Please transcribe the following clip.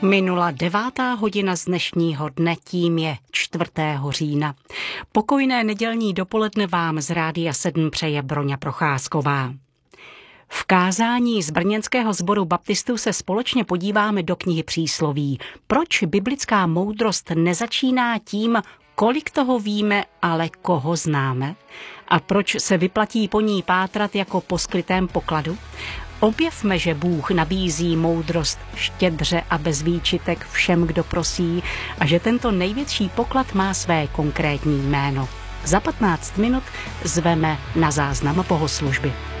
Minula 9. hodina z dnešního dne, tím je 4. října. Pokojné nedělní dopoledne vám z Rádia 7 přeje Broňa Procházková. V kázání z brněnského sboru baptistů se společně podíváme do knihy Přísloví. Proč biblická moudrost nezačíná tím, kolik toho víme, ale koho známe? A proč se vyplatí po ní pátrat jako po skrytém pokladu? Objevme, že Bůh nabízí moudrost štědře a bez výčitek všem, kdo prosí, a že tento největší poklad má své konkrétní jméno. Za 15 minut zveme na záznam bohoslužby.